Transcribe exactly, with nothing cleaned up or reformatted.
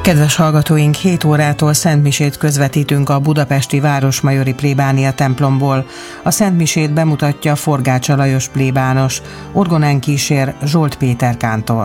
Kedves hallgatóink, hét órától szentmisét közvetítünk a budapesti Városmajori plébánia templomból. A szentmisét bemutatja Forgácsa Lajos plébános, orgonán kísér Zsolt Péter kántor.